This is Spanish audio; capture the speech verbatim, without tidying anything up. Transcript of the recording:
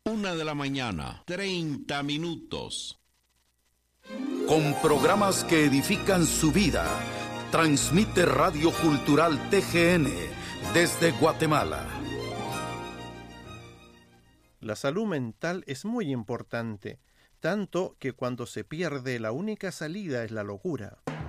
Una de la mañana, treinta minutos. Con programas que edifican su vida, transmite Radio Cultural T G N desde Guatemala. La salud mental es muy importante, tanto que cuando se pierde la única salida es la locura.